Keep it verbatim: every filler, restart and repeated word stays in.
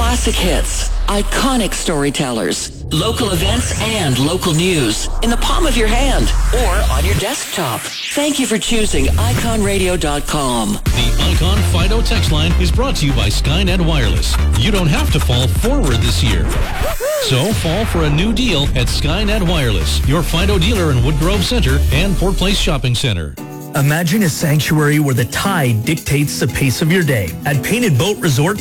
Classic hits, iconic storytellers, local events, and local news in the palm of your hand or on your desktop. Thank you for choosing icon radio dot com. The Icon Fido text line is brought to you by Skynet Wireless. You don't have to fall forward this year. So fall for a new deal at Skynet Wireless, your Fido dealer in Woodgrove Center and Port Place Shopping Center. Imagine a sanctuary where the tide dictates the pace of your day. At Painted Boat Resort,